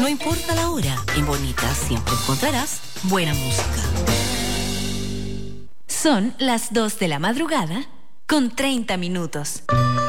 No importa la hora, en Bonita siempre encontrarás buena música. Son las 2 de la madrugada con 30 minutos.